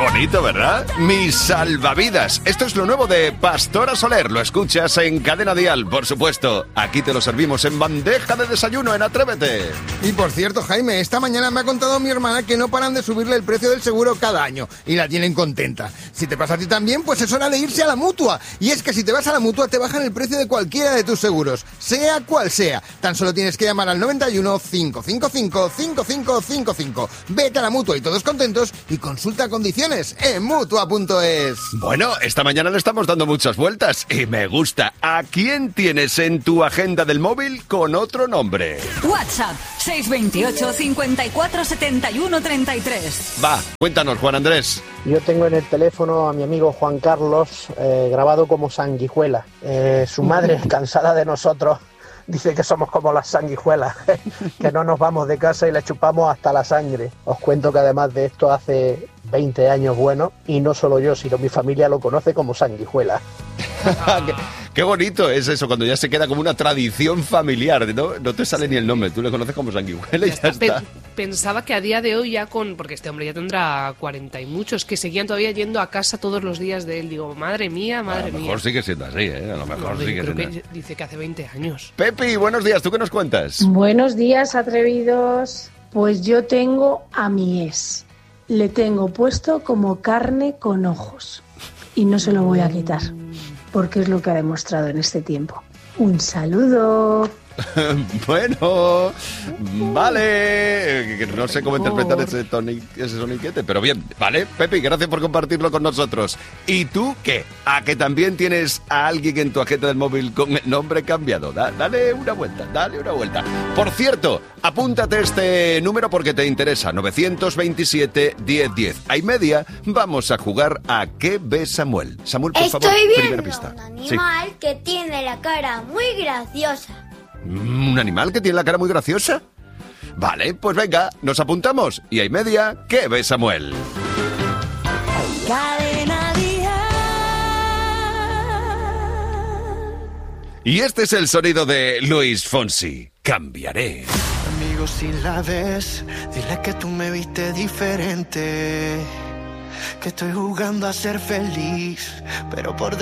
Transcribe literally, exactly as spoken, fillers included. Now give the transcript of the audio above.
bonito, ¿verdad? Mi salvavidas. Esto es lo nuevo de Pastora Soler. Lo escuchas en Cadena Dial, por supuesto. Aquí te lo servimos en bandeja de desayuno en Atrévete. Y por cierto, Jaime, esta mañana me ha contado mi hermana que no paran de subirle el precio del seguro cada año y la tienen contenta. Si te pasa a ti también, pues es hora de irse a la Mutua. Y es que si te vas a la Mutua te bajan el precio de cualquiera de tus seguros, sea cual sea. Tan solo tienes que llamar al noventa y uno, cinco cinco cinco, cinco cinco cinco cinco. Vete a la Mutua y todos contentos y consulta condiciones en mutua punto es. Bueno, esta mañana le estamos dando muchas vueltas y me gusta. ¿A quién tienes en tu agenda del móvil con otro nombre? WhatsApp seis dos ocho, cinco cuatro, siete uno tres tres. Va, cuéntanos, Juan Andrés. Yo tengo en el teléfono a mi amigo Juan Carlos, eh, grabado como sanguijuela. Eh, su madre, cansada de nosotros, dice que somos como las sanguijuelas, que no nos vamos de casa y le chupamos hasta la sangre. Os cuento que además de esto hace veinte años bueno, y no solo yo, sino mi familia lo conoce como sanguijuela. qué, qué bonito es eso, cuando ya se queda como una tradición familiar, ¿no? No te sale ni el nombre, tú le conoces como sanguijuela y ya, ya está. está. Pensaba que a día de hoy ya con, porque este hombre ya tendrá cuarenta y muchos, que seguían todavía yendo a casa todos los días de él. Digo, madre mía, madre mía. A lo mejor mía. Sigue siendo así, ¿eh? A lo mejor no, sigue creo siendo que dice que hace veinte años. Pepi, buenos días, ¿tú qué nos cuentas? Buenos días, atrevidos. Pues yo tengo a mi ex. Le tengo puesto como carne con ojos. Y no se lo voy a quitar, porque es lo que ha demostrado en este tiempo. Un saludo. Bueno, vale, que no sé cómo interpretar ese, toni, ese soniquete, pero bien, vale, Pepi, gracias por compartirlo con nosotros. ¿Y tú qué? ¿A que también tienes a alguien en tu agenda del móvil con el nombre cambiado? Da, dale una vuelta, dale una vuelta. Por cierto, apúntate este número porque te interesa, nueve dos siete, diez diez. A y media vamos a jugar a ¿Qué ve Samuel? Samuel, por Estoy favor, viendo primera pista. un animal Sí. que tiene la cara muy graciosa. ¿Un animal que tiene la cara muy graciosa? Vale, pues venga, nos apuntamos. Y hay media, ¿qué ve Samuel? Cadena Dial. Y este es el sonido de Luis Fonsi. Cambiaré. Amigo, si la ves, dile que tú me viste diferente. Que estoy jugando a ser feliz, pero por